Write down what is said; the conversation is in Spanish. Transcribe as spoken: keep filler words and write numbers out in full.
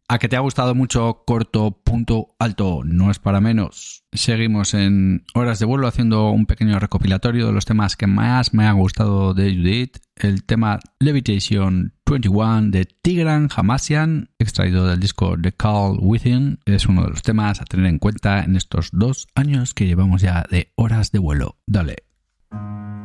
A que te ha gustado mucho Corto Punto Alto, no es para menos. Seguimos en Horas de Vuelo haciendo un pequeño recopilatorio de los temas que más me ha gustado de Judith. El tema Levitation veintiuno de Tigran Hamasyan, extraído del disco The Call Within, es uno de los temas a tener en cuenta en estos dos años que llevamos ya de Horas de Vuelo. Dale.